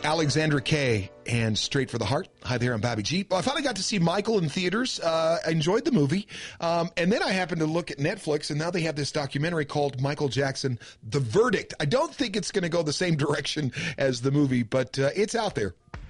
Alexandra Kay and Straight for the Heart. Hi there, I'm Bobby G. Well, I finally got to see Michael in theaters. I enjoyed the movie. And then I happened to look at Netflix, and now they have this documentary called Michael Jackson, The Verdict. I don't think it's going to go the same direction as the movie, but it's out there.